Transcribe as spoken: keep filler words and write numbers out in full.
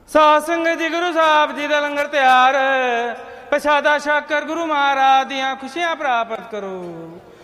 ਸਾਧ ਸੰਗਤ ਜੀ, ਗੁਰੂ ਸਾਹਿਬ ਜੀ ਦਾ ਲੰਗਰ ਤਿਆਰ। ਪ੍ਰਸ਼ਾਦਾ ਛਕ ਕਰ ਗੁਰੂ ਮਹਾਰਾਜ ਦੀਆਂ ਖੁਸ਼ੀਆਂ ਪ੍ਰਾਪਤ ਕਰੋ।